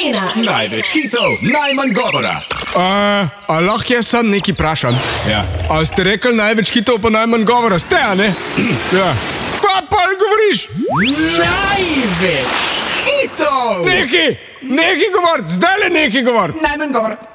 Arena. Največ hitov, najmanj govora. A lahko jaz sam nekaj vprašam? Ja. A ste rekli največ hitov pa najmanj govora? Ste, a ne? Ja. Kva pa govoriš? Največ hitov! Nekaj govor, zdaj le nekaj govor. Najmanj govora.